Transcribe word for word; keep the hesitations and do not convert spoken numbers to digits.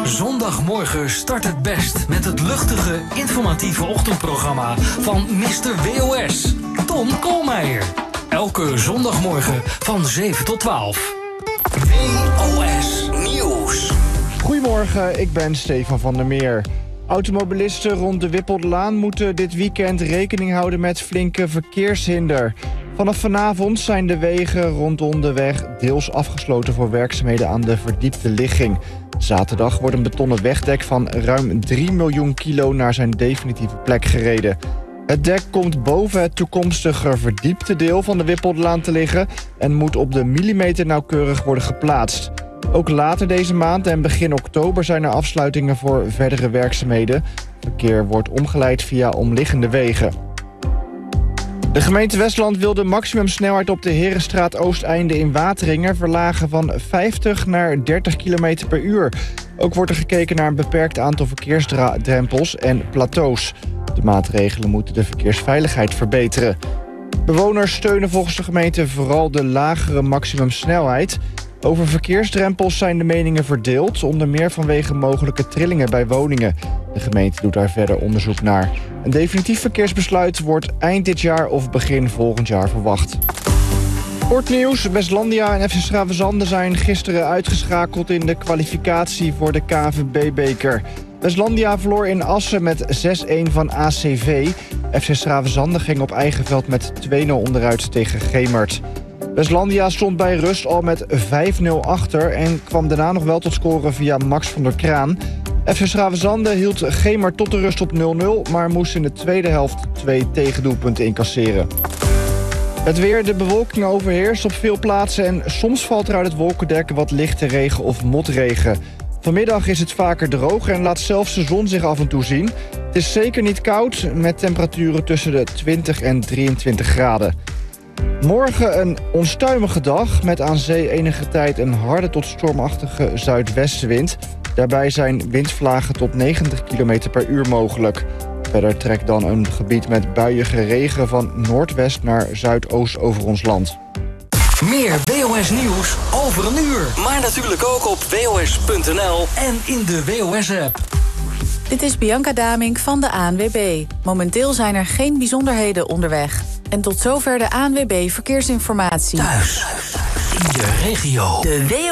Zondagmorgen start het best met het luchtige, informatieve ochtendprogramma van mister W O S, Ton Koolmeijer. Elke zondagmorgen van zeven tot twaalf. W O S Nieuws. Goedemorgen, ik ben Stefan van der Meer. Automobilisten rond de Wippeldelaan moeten dit weekend rekening houden met flinke verkeershinder. Vanaf vanavond zijn de wegen rondom de weg deels afgesloten voor werkzaamheden aan de verdiepte ligging. Zaterdag wordt een betonnen wegdek van ruim drie miljoen kilo naar zijn definitieve plek gereden. Het dek komt boven het toekomstige verdiepte deel van de Wippeldelaan te liggen en moet op de millimeter nauwkeurig worden geplaatst. Ook later deze maand en begin oktober zijn er afsluitingen voor verdere werkzaamheden. Verkeer wordt omgeleid via omliggende wegen. De gemeente Westland wil de maximumsnelheid op de Herenstraat Oosteinde in Wateringen verlagen van vijftig naar dertig kilometer per uur. Ook wordt er gekeken naar een beperkt aantal verkeersdrempels en plateaus. De maatregelen moeten de verkeersveiligheid verbeteren. Bewoners steunen volgens de gemeente vooral de lagere maximumsnelheid. Over verkeersdrempels zijn de meningen verdeeld, onder meer vanwege mogelijke trillingen bij woningen. De gemeente doet daar verder onderzoek naar. Een definitief verkeersbesluit wordt eind dit jaar of begin volgend jaar verwacht. Sportnieuws. Westlandia en F C 's Gravenzande zijn gisteren uitgeschakeld in de kwalificatie voor de K N V B-beker. Westlandia verloor in Assen met zes-een van A C V. F C 's Gravenzande ging op eigen veld met twee nul onderuit tegen Gemert. Westlandia stond bij rust al met vijf nul achter en kwam daarna nog wel tot scoren via Max van der Kraan. F C 's Gravenzande hield Gemert tot de rust op nul nul, maar moest in de tweede helft twee tegendoelpunten incasseren. Het weer, de bewolking overheerst op veel plaatsen en soms valt er uit het wolkendek wat lichte regen of motregen. Vanmiddag is het vaker droog en laat zelfs de zon zich af en toe zien. Het is zeker niet koud, met temperaturen tussen de twintig en drieëntwintig graden. Morgen een onstuimige dag, met aan zee enige tijd een harde tot stormachtige zuidwestenwind. Daarbij zijn windvlagen tot negentig kilometer per uur mogelijk. Verder trekt dan een gebied met buiige regen van noordwest naar zuidoost over ons land. Meer W O S Nieuws over een uur. Maar natuurlijk ook op W O S punt N L en in de W O S-app. Dit is Bianca Damink van de A N W B. Momenteel zijn er geen bijzonderheden onderweg. En tot zover de A N W B Verkeersinformatie. Thuis, in je regio. De W